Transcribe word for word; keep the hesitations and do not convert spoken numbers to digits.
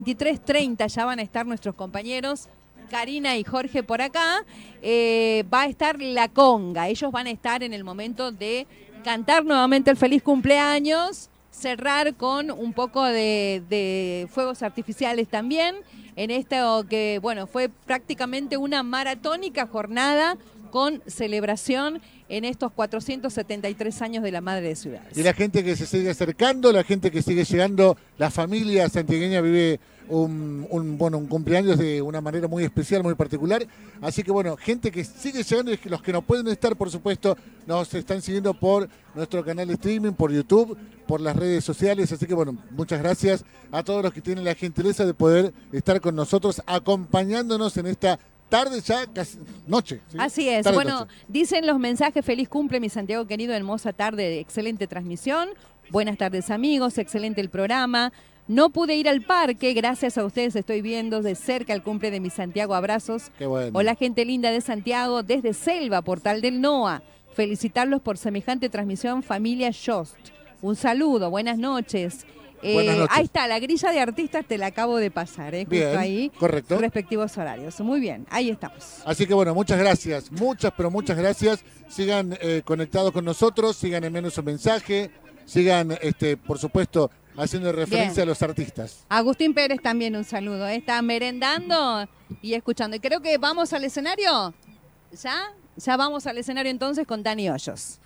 veintitrés treinta ya van a estar nuestros compañeros Karina y Jorge por acá. Eh, va a estar la conga. Ellos van a estar en el momento de cantar nuevamente el feliz cumpleaños, cerrar con un poco de, de fuegos artificiales también, en esto que, bueno, fue prácticamente una maratónica jornada con celebración en estos cuatrocientos setenta y tres años de la Madre de Ciudades. Y la gente que se sigue acercando, la gente que sigue llegando, la familia santiagueña vive un, un, bueno, un cumpleaños de una manera muy especial, muy particular. Así que bueno, gente que sigue llegando y los que no pueden estar, por supuesto, nos están siguiendo por nuestro canal de streaming, por YouTube, por las redes sociales. Así que bueno, muchas gracias a todos los que tienen la gentileza de poder estar con nosotros, acompañándonos en esta tarde ya, casi noche. ¿Sí? Así es. Tarde, bueno, noche. Dicen los mensajes: feliz cumple, mi Santiago querido, hermosa tarde, excelente transmisión. Buenas tardes, amigos, excelente el programa. No pude ir al parque, gracias a ustedes estoy viendo de cerca el cumple de mi Santiago, abrazos. Qué bueno. Hola, gente linda de Santiago, desde Selva, Portal del NOA. Felicitarlos por semejante transmisión, familia Jost. Un saludo, buenas noches. Eh, Buenas noches. Ahí está, la grilla de artistas te la acabo de pasar, ¿eh? Justo Bien, ahí. correcto. Respectivos horarios. Muy bien, ahí estamos. Así que bueno, muchas gracias, muchas, pero muchas gracias. Sigan eh, conectados con nosotros, sigan enviando su mensaje, sigan, este, por supuesto, haciendo referencia Bien. a los artistas. Agustín Pérez también un saludo. ¿eh? Está merendando y escuchando. Y creo que vamos al escenario. ¿Ya? Ya vamos al escenario entonces con Dani Hoyos.